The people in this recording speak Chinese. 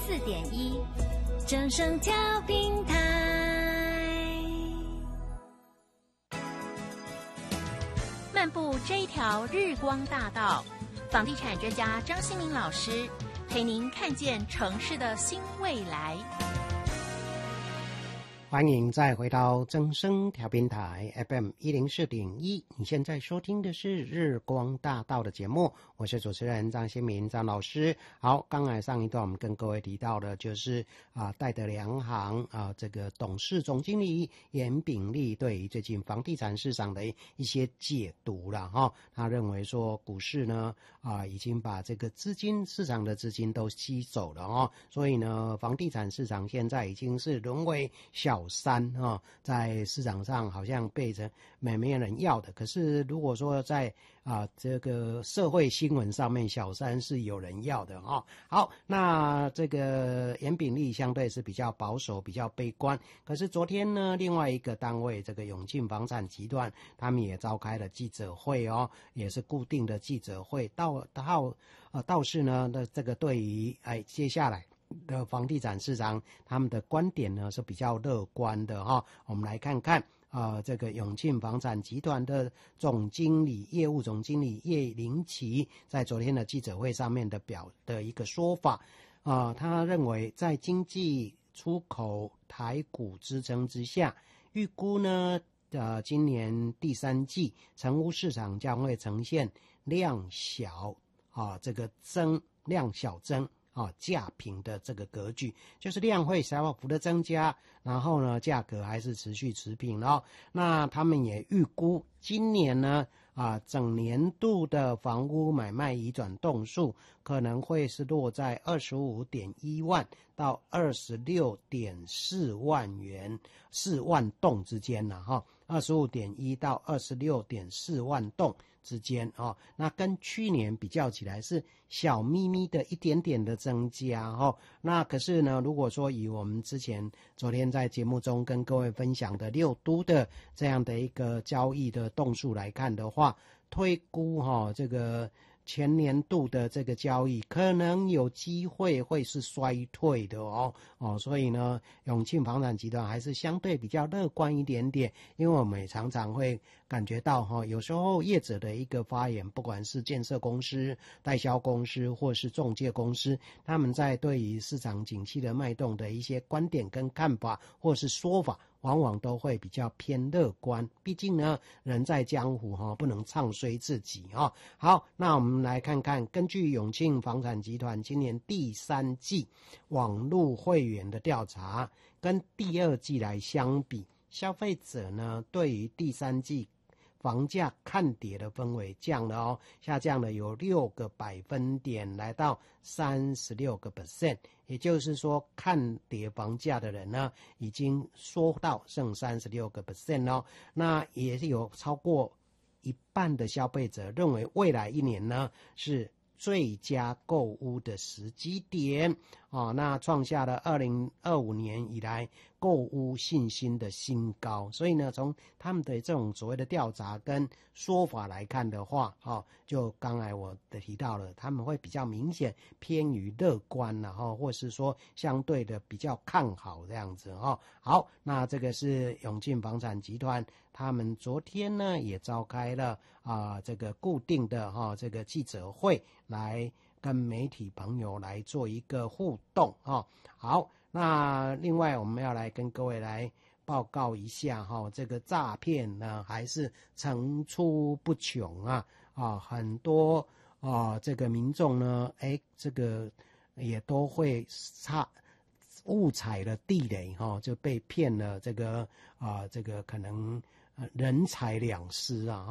104.1正声调频台。漫步这一条日光大道，房地产专家张新民老师陪您看见城市的新未来。 欢迎再回到正声调频台 FM104.1，你现在收听的是日光大道的节目，我是主持人张新民张老师。好，刚才上一段我们跟各位提到的就是戴德梁行这个董事总经理严炳立对于最近房地产市场的一些解读了哈。他认为说股市呢已经把这个市场的资金都吸走了哦，所以呢房地产市场现在已经是沦为小三在市场上好像被着没人要的。可是如果说在这个社会新闻上面，小三是有人要的哦。好，那这个严炳立相对是比较保守比较悲观。可是昨天呢，另外一个单位这个永庆房产集团他们也召开了记者会哦，也是固定的记者会。倒是呢这个对于接下来的房地产市场他们的观点呢是比较乐观的哈。我们来看看这个永庆房产集团的业务总经理叶林奇在昨天的记者会上面的一个说法他认为在经济出口台股支撑之下，预估呢今年第三季成屋市场将会呈现量小增价平的这个格局，就是量会小幅的增加，然后呢价格还是持续持平哦。那他们也预估今年呢整年度的房屋买卖移转栋数可能会是落在25.1万到26.4万栋之间25.1到26.4万栋之间那跟去年比较起来是小咪咪的一点点的增加那可是呢，如果说以我们昨天在节目中跟各位分享的六都的这样的一个交易的栋数来看的话，推估这个前年度的这个交易可能有机会会是衰退的所以呢永庆房产集团还是相对比较乐观一点点。因为我们也常常会感觉到有时候业者的一个发言，不管是建设公司、代销公司或是中介公司，他们在对于市场景气的脉动的一些观点跟看法或是说法，往往都会比较偏乐观。毕竟呢人在江湖不能唱衰自己好，那我们来看看根据永庆房产集团今年第三季网络会员的调查，跟第二季来相比，消费者呢对于第三季房价看跌的氛围下降了有6个百分点，来到36%。也就是说看跌房价的人呢已经缩到剩36%那也是有超过一半的消费者认为未来一年呢是最佳购屋的时机点那创下了2025年以来购屋信心的新高。所以呢从他们的这种所谓的调查跟说法来看的话就刚才我提到了，他们会比较明显偏于乐观或是说相对的比较看好这样子好，那这个是永庆房产集团他们昨天呢也召开了这个固定的这个记者会，来跟媒体朋友来做一个互动好，那另外我们要来跟各位来报告一下这个诈骗呢还是层出不穷很多这个民众呢这个也都会误踩了地雷就被骗了这个可能人财两失